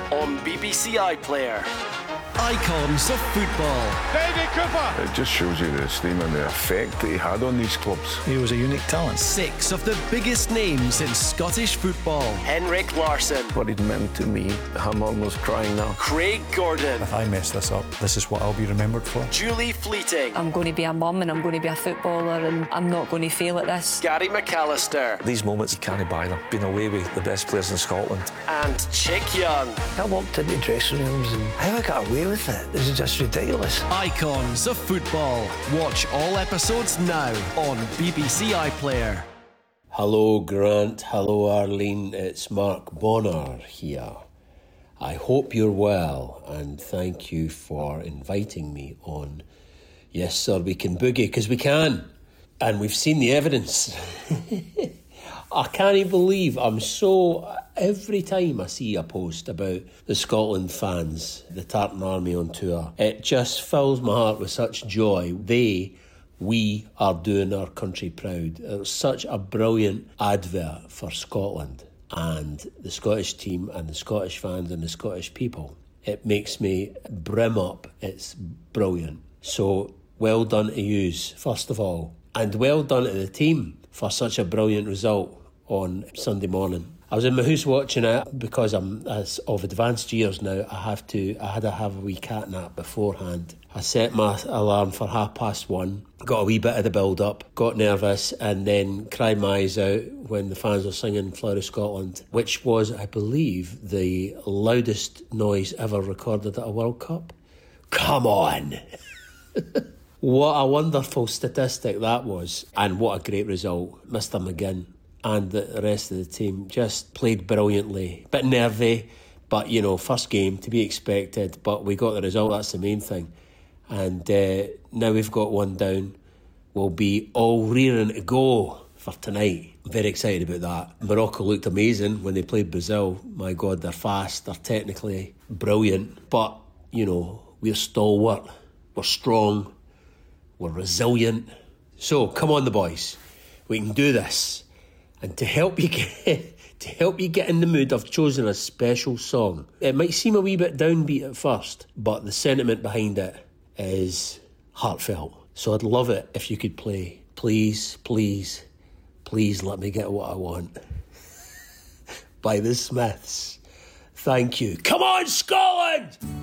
on BBC iPlayer. Icons of football. David Cooper. It just shows you the esteem and the effect that he had on these clubs. He was a unique talent. 6 of the biggest names in Scottish football. Henrik Larsson. What it meant to me, I'm almost crying now. Craig Gordon. If I mess this up, this is what I'll be remembered for. Julie Fleeting. I'm going to be a mum and I'm going to be a footballer and I'm not going to fail at this. Gary McAllister. These moments, you can't buy them. Been away with the best players in Scotland. And Chick Young. I walked into dressing rooms and how I got away with it. This is just ridiculous. Icons of football. Watch all episodes now on BBC iPlayer. Hello Grant, hello Arlene, it's Mark Bonner here. I hope you're well and thank you for inviting me on Yes Sir We Can Boogie, because we can. And we've seen the evidence. I can't believe every time I see a post about the Scotland fans, the Tartan Army on tour, it just fills my heart with such joy. We are doing our country proud. It was such a brilliant advert for Scotland and the Scottish team and the Scottish fans and the Scottish people. It makes me brim up. It's brilliant. So well done to yous, first of all. And well done to the team for such a brilliant result on Sunday morning. I was in my house watching it because I'm of advanced years now. I had to have a wee cat nap beforehand. I set my alarm for 1:30, got a wee bit of the build-up, got nervous and then cried my eyes out when the fans were singing Flower of Scotland, which was, I believe, the loudest noise ever recorded at a World Cup. Come on! What a wonderful statistic that was, and what a great result. Mr McGinn and the rest of the team just played brilliantly. Bit nervy, but, first game to be expected, but we got the result, that's the main thing. And now we've got one down. We'll be all rearing to go for tonight. I'm very excited about that. Morocco looked amazing when they played Brazil. My God, they're fast, they're technically brilliant. But, we're stalwart, we're strong, we're resilient. So, come on the boys, we can do this. And to help you get in the mood, I've chosen a special song. It might seem a wee bit downbeat at first, but the sentiment behind it is heartfelt. So I'd love it if you could play Please, Please, Please Let Me Get What I Want by the Smiths. Thank you. Come on, Scotland!